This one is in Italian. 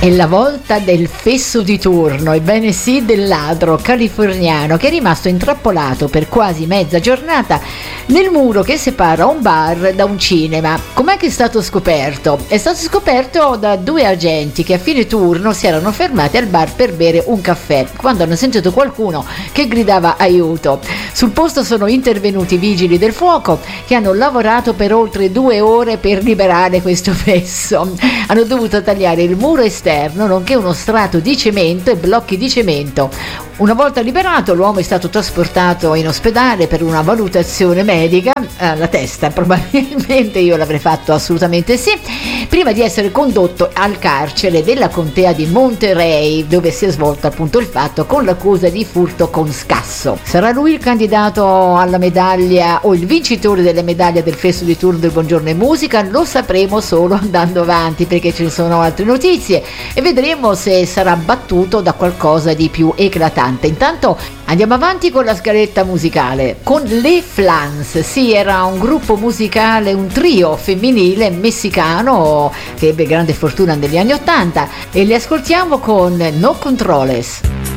È la volta del fesso di turno, ebbene sì, del ladro californiano che è rimasto intrappolato per quasi mezza giornata nel muro che separa un bar da un cinema. Com'è che è stato scoperto? È stato scoperto da due agenti che a fine turno si erano fermati al bar per bere un caffè quando hanno sentito qualcuno che gridava aiuto. Sul posto sono intervenuti i vigili del fuoco che hanno lavorato per oltre 2 ore per liberare questo fesso. Hanno dovuto tagliare il muro esterno nonché uno strato di cemento e blocchi di cemento. Una volta liberato, l'uomo è stato trasportato in ospedale per una valutazione medica alla testa, probabilmente io l'avrei fatto assolutamente sì, prima di essere condotto al carcere della contea di Monterey, dove si è svolto appunto il fatto con l'accusa di furto con scasso. Sarà lui il candidato alla medaglia o il vincitore delle medaglie del festo di turno del Buongiorno e Musica? Lo sapremo solo andando avanti, perché ci sono altre notizie e vedremo se sarà battuto da qualcosa di più eclatante. Intanto andiamo avanti con la scaletta musicale con Le Flans. Sì, era un gruppo musicale, un trio femminile messicano che ebbe grande fortuna negli anni '80 e li ascoltiamo con No Controles.